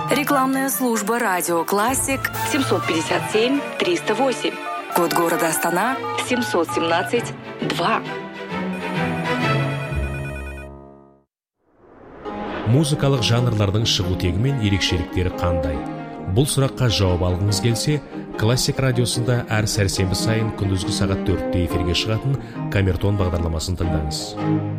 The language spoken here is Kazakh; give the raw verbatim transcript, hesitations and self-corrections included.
Рекламная служба «Радио Классик» семьсот пятьдесят семь триста восемь. Код города Астана семьсот семнадцать два. Музыкалық жанрлардың шығу тегі мен ерекшеліктері қандай? Бұл сұраққа жауап алғыңыз келсе, Классик радиосында әр сәрсенбі сайын күндізгі сағат төртте эфирге шығатын Камертон бағдарламасын тыңдаңыз.